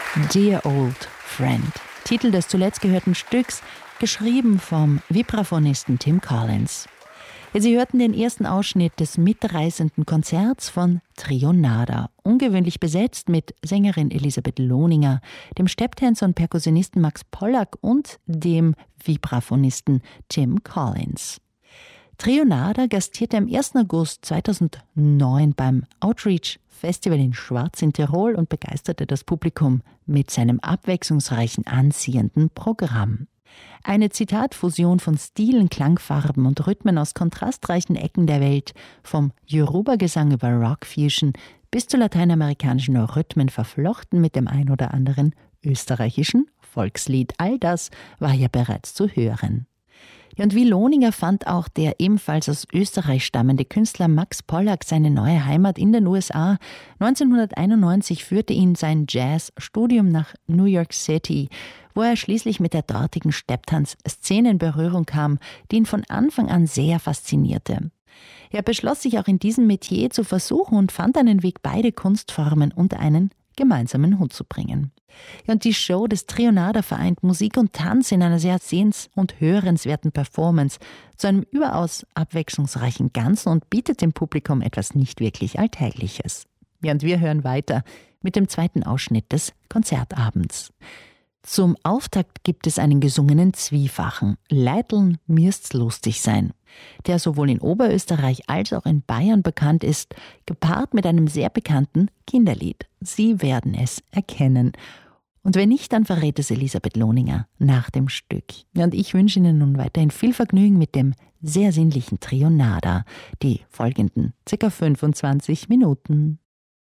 Dear Old Friend, Titel des zuletzt gehörten Stücks, geschrieben vom Vibraphonisten Tim Collins. Sie hörten den ersten Ausschnitt des mitreißenden Konzerts von Trio Nada, ungewöhnlich besetzt mit Sängerin Elisabeth Lohninger, dem Stepptänzer und Perkussionisten Max Pollack und dem Vibraphonisten Tim Collins. Trio Nada gastierte am 1. August 2009 beim Outreach Festival in Schwaz in Tirol und begeisterte das Publikum mit seinem abwechslungsreichen, anziehenden Programm. Eine Zitatfusion von Stilen, Klangfarben und Rhythmen aus kontrastreichen Ecken der Welt, vom Yoruba-Gesang über Rock-Fusion bis zu lateinamerikanischen Rhythmen verflochten mit dem ein oder anderen österreichischen Volkslied. All das war ja bereits zu hören. Und wie Lohninger fand auch der ebenfalls aus Österreich stammende Künstler Max Pollack seine neue Heimat in den USA. 1991 führte ihn sein Jazzstudium nach New York City, wo er schließlich mit der dortigen Stepptanz-Szene in Berührung kam, die ihn von Anfang an sehr faszinierte. Er beschloss, sich auch in diesem Metier zu versuchen und fand einen Weg, beide Kunstformen unter einen gemeinsamen Hut zu bringen. Und die Show des Trio Nada vereint Musik und Tanz in einer sehr sehens- und hörenswerten Performance zu einem überaus abwechslungsreichen Ganzen und bietet dem Publikum etwas nicht wirklich Alltägliches. Ja, und wir hören weiter mit dem zweiten Ausschnitt des Konzertabends. Zum Auftakt gibt es einen gesungenen Zwiefachen, Leiteln mirst's lustig sein, der sowohl in Oberösterreich als auch in Bayern bekannt ist, gepaart mit einem sehr bekannten Kinderlied. Sie werden es erkennen. Und wenn nicht, dann verrät es Elisabeth Lohninger nach dem Stück. Und ich wünsche Ihnen nun weiterhin viel Vergnügen mit dem sehr sinnlichen Trio Nada, die folgenden ca. 25 Minuten.